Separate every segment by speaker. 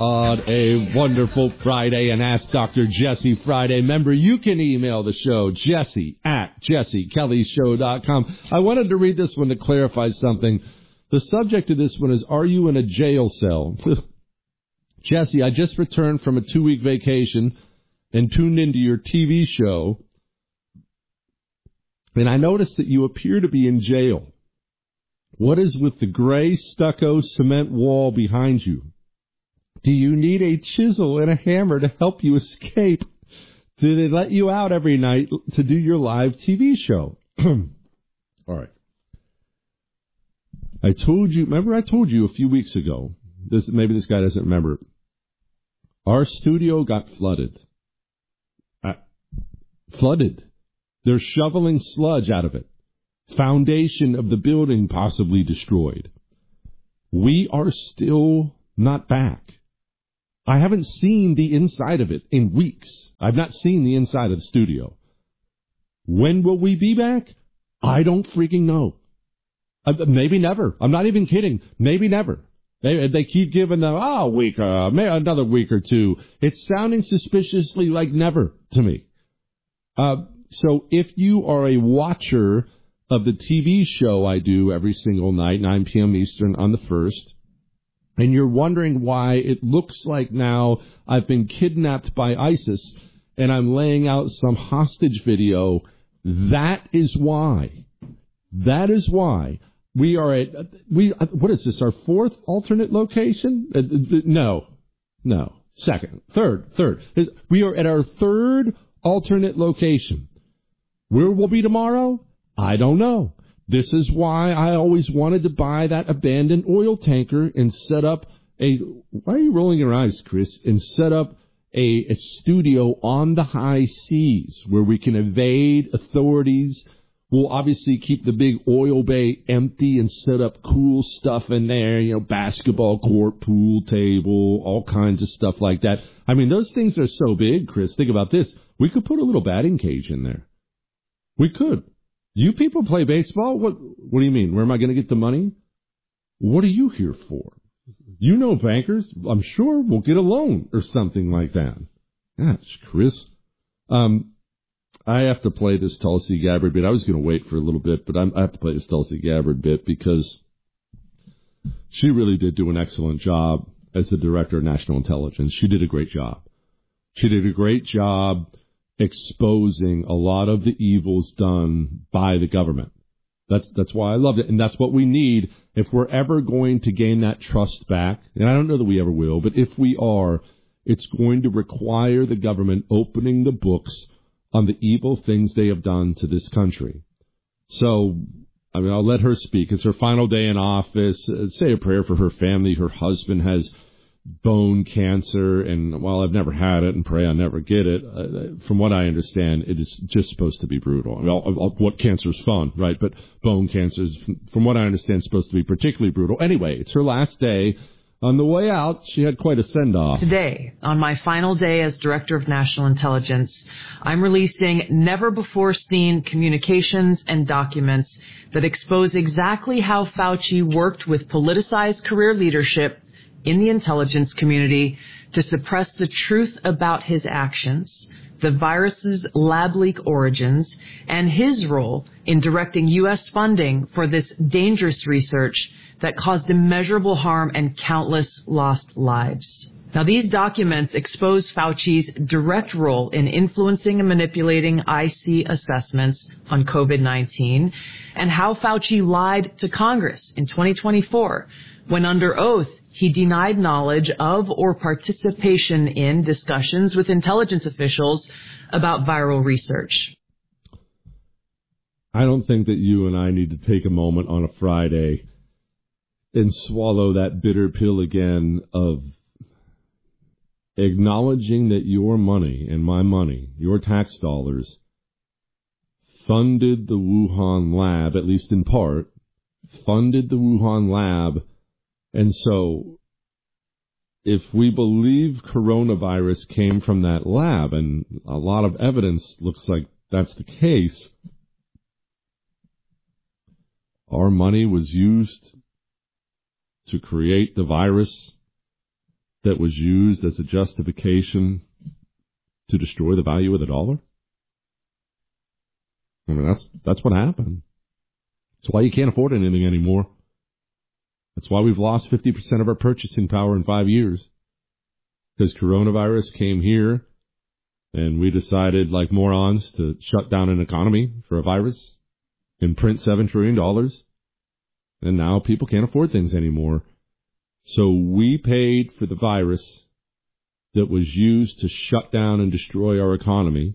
Speaker 1: on a wonderful Friday and Ask Dr. Jesse Friday. Remember, you can email the show, jesse@jessekellyshow.com. I wanted to read this one to clarify something. The subject of this one is, are you in a jail cell? Jesse, I just returned from a 2-week vacation and tuned into your TV show, and I noticed that you appear to be in jail. What is with the gray stucco cement wall behind you? Do you need a chisel and a hammer to help you escape? Do they let you out every night to do your live TV show? All right. I told you a few weeks ago, maybe this guy doesn't remember, our studio got flooded. Flooded. They're shoveling sludge out of it. Foundation of the building possibly destroyed. We are still not back. I haven't seen the inside of it in weeks. I've not seen the inside of the studio. When will we be back? I don't freaking know. Maybe never. I'm not even kidding. Maybe never. They keep giving them, a week, another week or two. It's sounding suspiciously like never to me. So if you are a watcher of the TV show I do every single night, 9 p.m. Eastern on the 1st, and you're wondering why it looks like now I've been kidnapped by ISIS and I'm laying out some hostage video, that is why. That is why. We are what is this, our 4th alternate location? No. Third. We are at our 3rd alternate location. Where will be tomorrow? I don't know. This is why I always wanted to buy that abandoned oil tanker and set up why are you rolling your eyes, Chris? And set up a studio on the high seas where we can evade authorities. We'll obviously keep the big oil bay empty and set up cool stuff in there, basketball court, pool table, all kinds of stuff like that. I mean, those things are so big, Chris. Think about this. We could put a little batting cage in there. We could. You people play baseball? What do you mean? Where am I going to get the money? What are you here for? You know bankers. I'm sure we'll get a loan or something like that. Gosh, Chris. I have to play this Tulsi Gabbard bit. I was going to wait for a little bit, but I have to play this Tulsi Gabbard bit because she really did do an excellent job as the Director of National Intelligence. She did a great job. She did a great job exposing a lot of the evils done by the government. That's why I loved it, and that's what we need if we're ever going to gain that trust back. And I don't know that we ever will, but if we are, it's going to require the government opening the books on the evil things they have done to this country. So, I'll let her speak. It's her final day in office. Say a prayer for her family. Her husband has bone cancer, and while I've never had it and pray I never get it, from what I understand, it is just supposed to be brutal. What cancer is fun, right? But bone cancer is, from what I understand, supposed to be particularly brutal. Anyway, it's her last day. On the way out, she had quite a send-off.
Speaker 2: Today, on my final day as Director of National Intelligence, I'm releasing never-before-seen communications and documents that expose exactly how Fauci worked with politicized career leadership in the intelligence community to suppress the truth about his actions, the virus's lab leak origins, and his role in directing U.S. funding for this dangerous research that caused immeasurable harm and countless lost lives. Now, these documents expose Fauci's direct role in influencing and manipulating IC assessments on COVID-19 and how Fauci lied to Congress in 2024 when, under oath, he denied knowledge of or participation in discussions with intelligence officials about viral research.
Speaker 1: I don't think that you and I need to take a moment on a Friday and swallow that bitter pill again of acknowledging that your money and my money, your tax dollars, funded the Wuhan lab, at least in part, funded the Wuhan lab. And so if we believe coronavirus came from that lab, and a lot of evidence looks like that's the case, our money was used to create the virus that was used as a justification to destroy the value of the dollar? I mean, that's what happened. That's why you can't afford anything anymore. That's why we've lost 50% of our purchasing power in 5 years. Because coronavirus came here, and we decided, like morons, to shut down an economy for a virus and print $7 trillion. And now people can't afford things anymore. So we paid for the virus that was used to shut down and destroy our economy.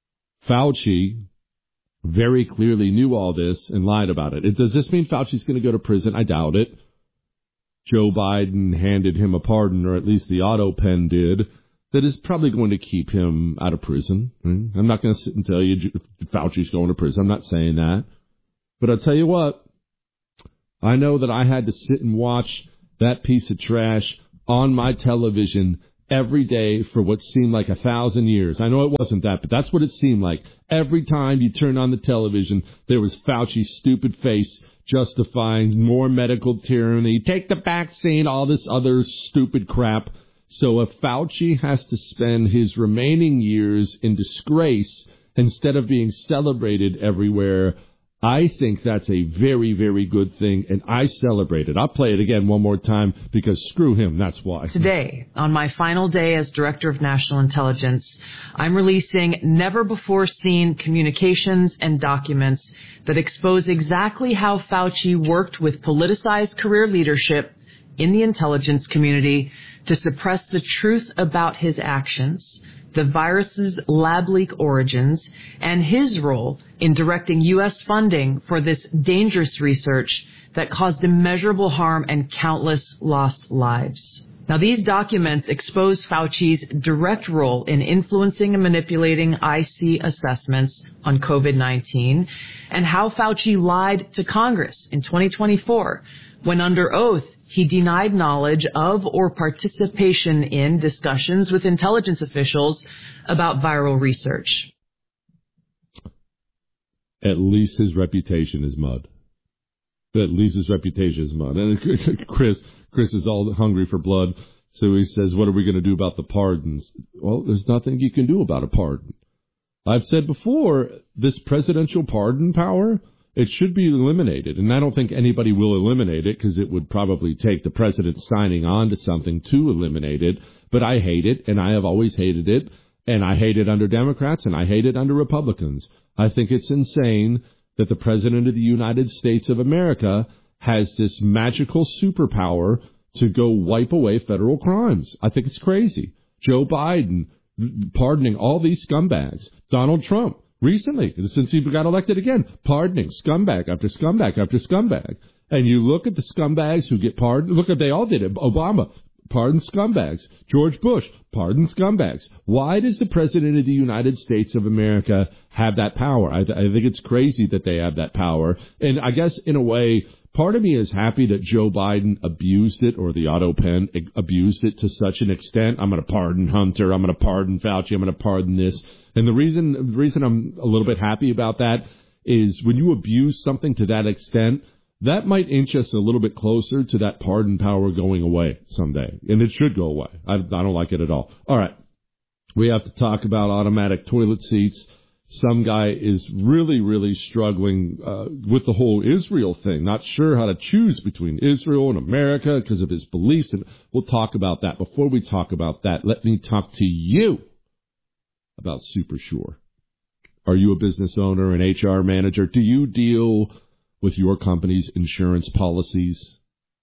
Speaker 1: Fauci very clearly knew all this and lied about it. Does this mean Fauci's going to go to prison? I doubt it. Joe Biden handed him a pardon, or at least the auto pen did, that is probably going to keep him out of prison. I'm not going to sit and tell you Fauci's going to prison. I'm not saying that. But I'll tell you what, I know that I had to sit and watch that piece of trash on my television every day for what seemed like 1,000 years. I know it wasn't that, but that's what it seemed like. Every time you turned on the television, there was Fauci's stupid face justifying more medical tyranny, take the vaccine, all this other stupid crap. So if Fauci has to spend his remaining years in disgrace instead of being celebrated everywhere, I think that's a very, very good thing, and I celebrate it. I'll play it again one more time because screw him, that's why.
Speaker 2: Today, on my final day as Director of National Intelligence, I'm releasing never-before-seen communications and documents that expose exactly how Fauci worked with politicized career leadership in the intelligence community to suppress the truth about his actions, the virus's lab leak origins, and his role in directing U.S. funding for this dangerous research that caused immeasurable harm and countless lost lives. Now, these documents expose Fauci's direct role in influencing and manipulating IC assessments on COVID-19 and how Fauci lied to Congress in 2024 when under oath he denied knowledge of or participation in discussions with intelligence officials about viral research.
Speaker 1: At least his reputation is mud. At least his reputation is mud. And Chris is all hungry for blood, so he says, what are we going to do about the pardons? Well, there's nothing you can do about a pardon. I've said before, this presidential pardon power, it should be eliminated, and I don't think anybody will eliminate it because it would probably take the president signing on to something to eliminate it, but I hate it, and I have always hated it, and I hate it under Democrats, and I hate it under Republicans. I think it's insane that the President of the United States of America has this magical superpower to go wipe away federal crimes. I think it's crazy. Joe Biden pardoning all these scumbags. Donald Trump, recently, since he got elected again, pardoning scumbag after scumbag after scumbag. And you look at the scumbags who get pardoned. Look at, they all did it. Obama, pardon scumbags. George Bush, pardon scumbags. Why does the President of the United States of America have that power? I think it's crazy that they have that power. And I guess, in a way, part of me is happy that Joe Biden abused it, or the auto pen abused it to such an extent. I'm going to pardon Hunter. I'm going to pardon Fauci. I'm going to pardon this. And the reason I'm a little bit happy about that is when you abuse something to that extent, that might inch us a little bit closer to that pardon power going away someday. And it should go away. I don't like it at all. All right. We have to talk about automatic toilet seats. Some guy is really, really struggling with the whole Israel thing, not sure how to choose between Israel and America because of his beliefs. And we'll talk about that. Before we talk about that, let me talk to you about SuperSure. Are you a business owner, an HR manager? Do you deal with your company's insurance policies?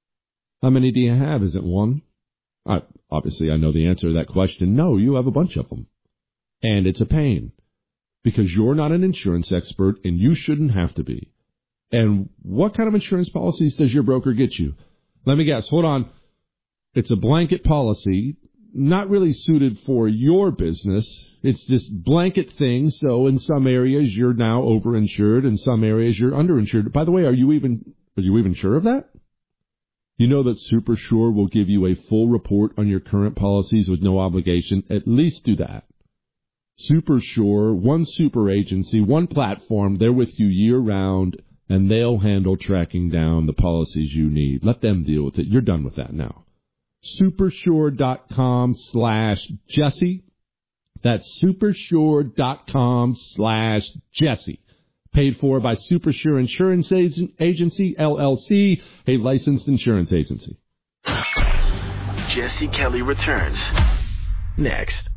Speaker 1: How many do you have? Is it one? Obviously, I know the answer to that question. No, you have a bunch of them. And it's a pain because you're not an insurance expert and you shouldn't have to be. And what kind of insurance policies does your broker get you? Let me guess. Hold on. It's a blanket policy, not really suited for your business. It's this blanket thing. So in some areas, you're now overinsured. In some areas, you're underinsured. By the way, are you even sure of that? You know that SuperSure will give you a full report on your current policies with no obligation. At least do that. SuperSure, one super agency, one platform. They're with you year round, and they'll handle tracking down the policies you need. Let them deal with it. You're done with that now. supersure.com/Jesse. That's supersure.com/Jesse. Paid for by Supersure Insurance Agency, LLC, a licensed insurance agency.
Speaker 3: Jesse Kelly returns next.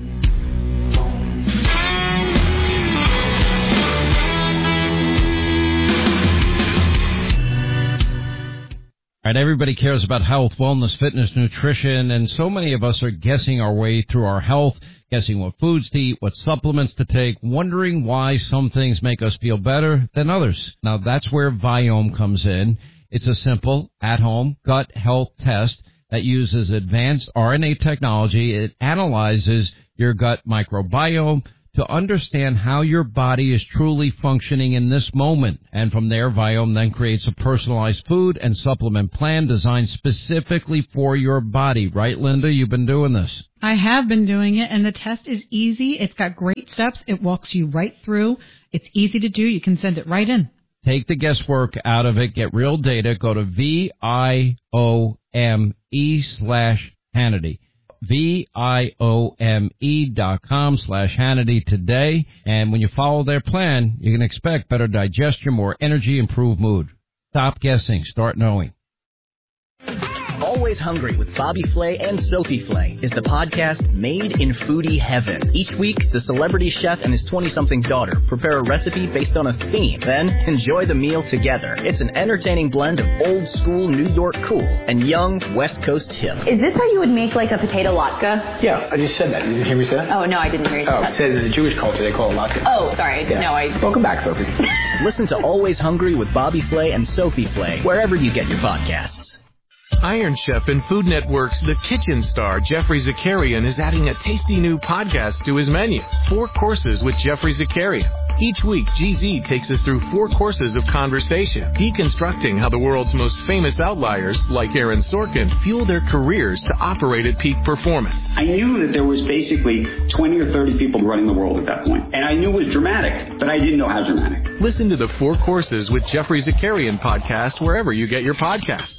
Speaker 4: All right, everybody cares about health, wellness, fitness, nutrition, and so many of us are guessing our way through our health, guessing what foods to eat, what supplements to take, wondering why some things make us feel better than others. Now, that's where Viome comes in. It's a simple, at-home gut health test that uses advanced RNA technology. It analyzes your gut microbiome to understand how your body is truly functioning in this moment. And from there, Viome then creates a personalized food and supplement plan designed specifically for your body. Right, Linda? You've been doing this.
Speaker 5: I have been doing it, and the test is easy. It's got great steps. It walks you right through. It's easy to do. You can send it right in.
Speaker 4: Take the guesswork out of it. Get real data. Go to VIOME/Hannity. VIOME.com/Hannity today. And when you follow their plan, you can expect better digestion, more energy, improved mood. Stop guessing. Start knowing.
Speaker 6: Always Hungry with Bobby Flay and Sophie Flay is the podcast made in foodie heaven. Each week, the celebrity chef and his 20-something daughter prepare a recipe based on a theme, then enjoy the meal together. It's an entertaining blend of old school New York cool and young West Coast hip.
Speaker 7: Is this how you would make like a potato latke?
Speaker 8: Yeah, I just said that. You didn't hear me say that?
Speaker 7: Oh, no, I didn't hear you say that.
Speaker 8: It says in the Jewish culture they call it latke.
Speaker 7: Oh, sorry.
Speaker 8: Yeah.
Speaker 7: No,
Speaker 8: Welcome back, Sophie.
Speaker 6: Listen to Always Hungry with Bobby Flay and Sophie Flay wherever you get your podcasts.
Speaker 3: Iron Chef and Food Network's The Kitchen star, Jeffrey Zakarian, is adding a tasty new podcast to his menu, 4 Courses with Jeffrey Zakarian. Each week, GZ takes us through 4 courses of conversation, deconstructing how the world's most famous outliers, like Aaron Sorkin, fuel their careers to operate at peak performance.
Speaker 9: I knew that there was basically 20 or 30 people running the world at that point. And I knew it was dramatic, but I didn't know how dramatic.
Speaker 3: Listen to the 4 Courses with Jeffrey Zakarian podcast wherever you get your podcasts.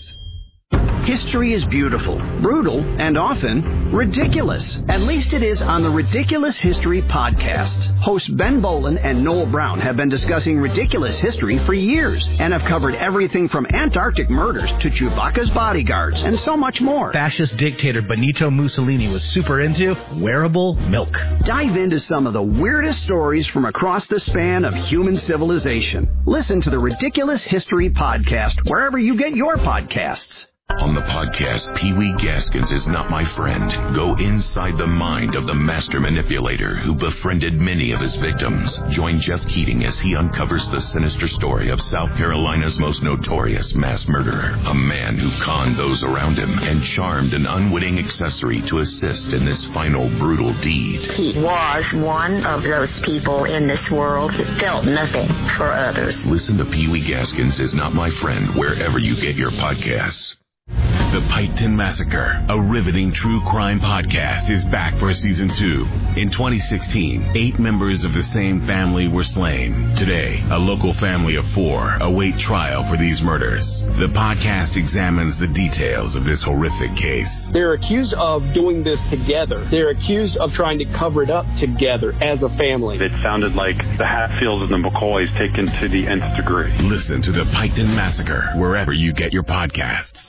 Speaker 10: History is beautiful, brutal, and often ridiculous. At least it is on the Ridiculous History podcast. Hosts Ben Bolin and Noel Brown have been discussing ridiculous history for years and have covered everything from Antarctic murders to Chewbacca's bodyguards and so much more.
Speaker 11: Fascist dictator Benito Mussolini was super into wearable milk.
Speaker 10: Dive into some of the weirdest stories from across the span of human civilization. Listen to the Ridiculous History podcast wherever you get your podcasts.
Speaker 12: On the podcast, Pee Wee Gaskins Is Not My Friend. Go inside the mind of the master manipulator who befriended many of his victims. Join Jeff Keating as he uncovers the sinister story of South Carolina's most notorious mass murderer. A man who conned those around him and charmed an unwitting accessory to assist in this final brutal deed.
Speaker 13: He was one of those people in this world who felt nothing for others.
Speaker 12: Listen to Pee Wee Gaskins Is Not My Friend wherever you get your podcasts.
Speaker 14: The Piketon Massacre, a riveting true crime podcast, is back for season 2. In 2016, 8 members of the same family were slain. Today, a local family of 4 await trial for these murders. The podcast examines the details of this horrific case.
Speaker 15: They're accused of doing this together. They're accused of trying to cover it up together as a family.
Speaker 16: It sounded like the Hatfields and the McCoys taken to the nth degree.
Speaker 14: Listen to The Piketon Massacre wherever you get your podcasts.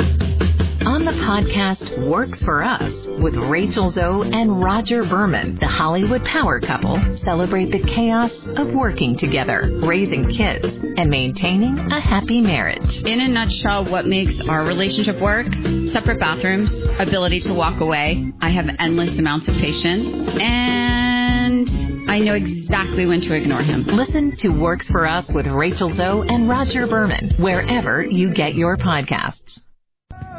Speaker 17: On the podcast Works for Us with Rachel Zoe and Roger Berman, the Hollywood power couple celebrate the chaos of working together, raising kids, and maintaining a happy marriage.
Speaker 18: In a nutshell, what makes our relationship work? Separate bathrooms, ability to walk away. I have endless amounts of patience, and I know exactly when to ignore him.
Speaker 17: Listen to Works for Us with Rachel Zoe and Roger Berman wherever you get your podcasts.